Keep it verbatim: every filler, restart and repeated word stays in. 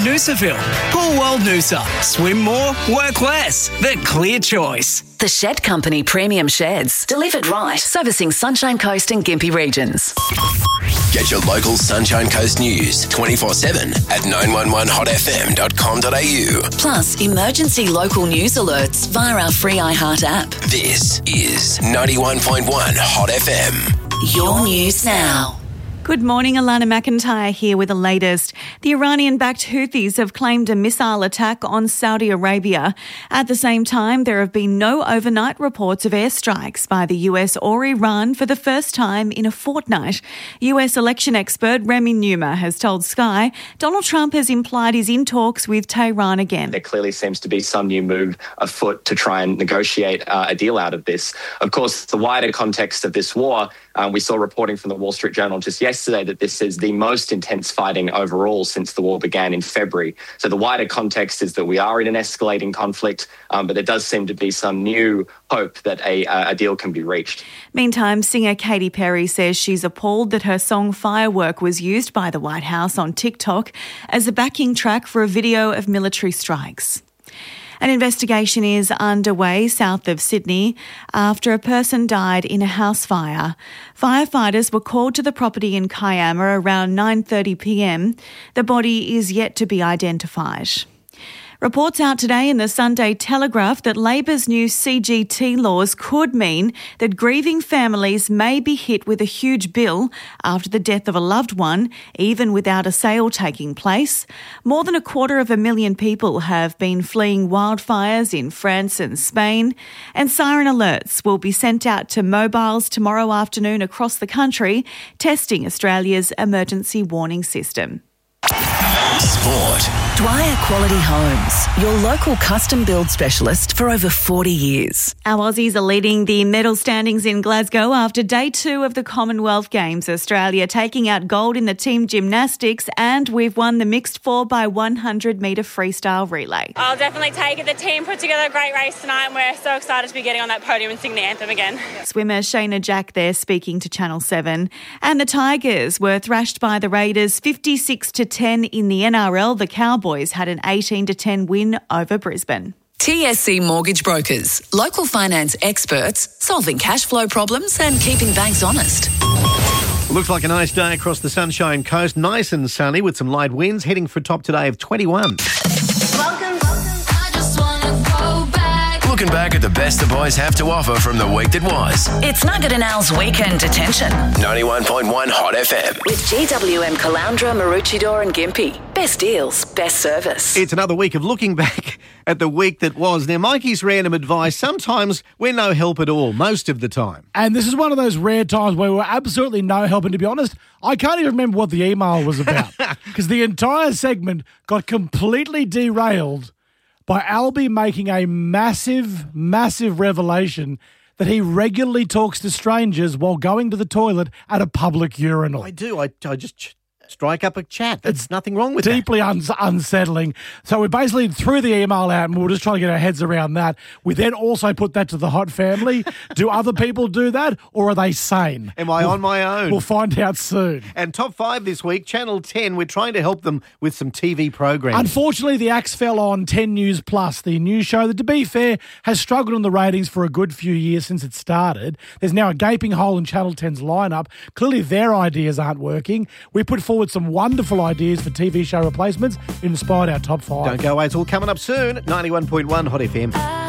Noosaville. Pool World Noosa. Swim more, work less. The clear choice. The Shed Company Premium Sheds. Delivered right. Servicing Sunshine Coast and Gympie regions. Get your local Sunshine Coast news twenty-four seven at nine one one hot f m dot com dot a u. Plus, emergency local news alerts via our free iHeart app. This is ninety-one point one Hot F M. Your news now. Good morning, Alana McIntyre here with the latest. The Iranian-backed Houthis have claimed a missile attack on Saudi Arabia. At the same time, there have been no overnight reports of airstrikes by the U S or Iran for the first time in a fortnight. U S election expert Remy Newman has told Sky Donald Trump has implied he's in talks with Tehran again. There clearly seems to be some new move afoot to try and negotiate uh, a deal out of this. Of course, the wider context of this war, um, we saw reporting from the Wall Street Journal just yesterday Yesterday that this is the most intense fighting overall since the war began in February. So the wider context is that we are in an escalating conflict, um, but there does seem to be some new hope that a, a deal can be reached. Meantime, singer Katy Perry says she's appalled that her song Firework was used by the White House on TikTok as a backing track for a video of military strikes. An investigation is underway south of Sydney after a person died in a house fire. Firefighters were called to the property in Kiama around nine thirty p m. The body is yet to be identified. Reports out today in the Sunday Telegraph that Labor's new C G T laws could mean that grieving families may be hit with a huge bill after the death of a loved one, even without a sale taking place. More than a quarter of a million people have been fleeing wildfires in France and Spain, and siren alerts will be sent out to mobiles tomorrow afternoon across the country, testing Australia's emergency warning system. Sport. Dwyer Quality Homes, your local custom build specialist for over forty years. Our Aussies are leading the medal standings in Glasgow after day two of the Commonwealth Games. Australia taking out gold in the team gymnastics, and we've won the mixed four by one hundred metre freestyle relay. I'll definitely take it. The team put together a great race tonight and we're so excited to be getting on that podium and sing the anthem again. Swimmer Shayna Jack there speaking to Channel seven. And the Tigers were thrashed by the Raiders fifty-six to ten in the N R L. The Cowboys had an eighteen to ten win over Brisbane. T S C Mortgage Brokers, local finance experts, solving cash flow problems and keeping banks honest. Looks like a nice day across the Sunshine Coast. Nice and sunny with some light winds, heading for a top today of twenty-one. Looking back at the best the boys have to offer from the week that was. It's Nugget and Al's Weekend Detention. ninety-one point one Hot F M. With G W M Caloundra, Maroochydore and Gympie. Best deals, best service. It's another week of looking back at the week that was. Now, Mikey's random advice, sometimes we're no help at all, most of the time. And this is one of those rare times where we're absolutely no help. And to be honest, I can't even remember what the email was about because the entire segment got completely derailed by Albie making a massive, massive revelation that he regularly talks to strangers while going to the toilet at a public urinal. I do. I, I just ch- strike up a chat. There's nothing wrong with that. Deeply un- unsettling. So we basically threw the email out and we were just trying to get our heads around that. We then also put that to the Hot family. Do other people do that or are they sane? Am I we'll, on my own? We'll find out soon. And top five this week, Channel ten, we're trying to help them with some T V programs. Unfortunately, the axe fell on ten News Plus, the news show that, to be fair, has struggled in the ratings for a good few years since it started. There's now a gaping hole in Channel ten's lineup. Clearly, their ideas aren't working. We put forward some wonderful ideas for T V show replacements. It inspired our top five. Don't go away. It's all coming up soon. ninety-one point one Hot F M.